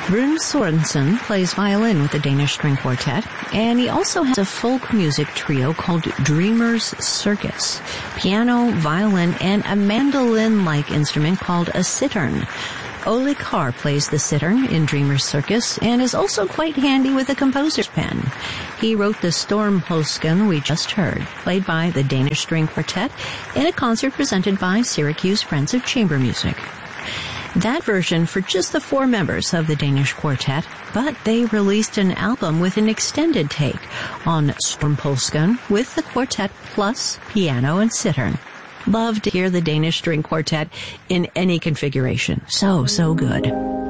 Rune Sorensen plays violin with the Danish String Quartet, and he also has a folk music trio called Dreamers Circus, piano, violin, and a mandolin-like instrument called a cittern. Ole Carr plays the cittern in Dreamers Circus and is also quite handy with a composer's pen. He wrote the Stormpulsken we just heard, played by the Danish String Quartet in a concert presented by Syracuse Friends of Chamber Music. That version for just the 4 members of the Danish Quartet, but they released an album with an extended take on Stormpulsken with the quartet plus piano and cittern. Love to hear the Danish String Quartet in any configuration. So good.